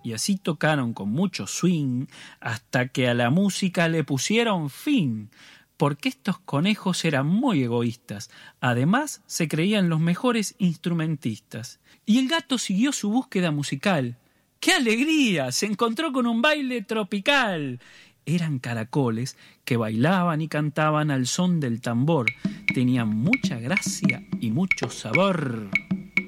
y así tocaron con mucho swing hasta que a la música le pusieron fin, porque estos conejos eran muy egoístas. Además, se creían los mejores instrumentistas. Y el gato siguió su búsqueda musical. ¡Qué alegría! Se encontró con un baile tropical. Eran caracoles que bailaban y cantaban al son del tambor. Tenían mucha gracia y mucho sabor.